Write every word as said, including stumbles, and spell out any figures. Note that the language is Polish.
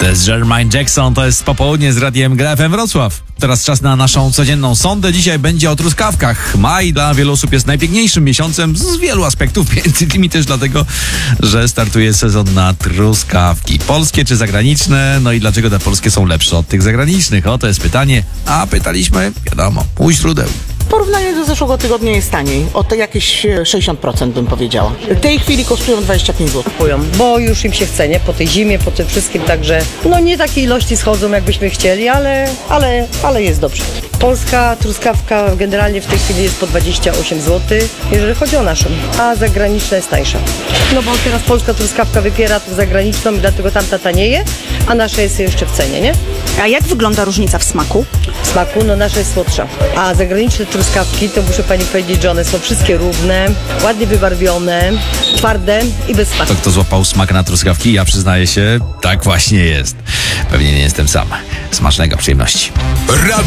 To jest Jermaine Jackson, to jest popołudnie z radiem G F M Wrocław. Teraz czas na naszą codzienną sondę. Dzisiaj będzie o truskawkach. Maj dla wielu osób jest najpiękniejszym miesiącem z wielu aspektów, między innymi też dlatego, że startuje sezon na truskawki. Polskie czy zagraniczne? No i dlaczego te polskie są lepsze od tych zagranicznych? O, to jest pytanie. A pytaliśmy, wiadomo, u źródeł. W porównaniu do zeszłego tygodnia jest taniej. O to jakieś sześćdziesiąt procent bym powiedziała. W tej chwili kosztują dwadzieścia pięć złotych. Kupują, bo już im się chce, nie? Po tej zimie, po tym wszystkim, także no nie takiej ilości schodzą, jakbyśmy chcieli, ale, ale, ale jest dobrze. Polska truskawka generalnie w tej chwili jest po dwadzieścia osiem złotych, jeżeli chodzi o naszą, a zagraniczna jest tańsza. No bo teraz polska truskawka wypiera tą zagraniczną i dlatego tamta tanieje, a nasza jest jeszcze w cenie, nie? A jak wygląda różnica w smaku? W smaku, no nasza jest słodsza, a zagraniczne truskawki, to muszę pani powiedzieć, że one są wszystkie równe, ładnie wybarwione, twarde i bez smaku. To kto złapał smak na truskawki? Ja przyznaję się, tak właśnie jest. Pewnie nie jestem sam. Smacznego, przyjemności. Radio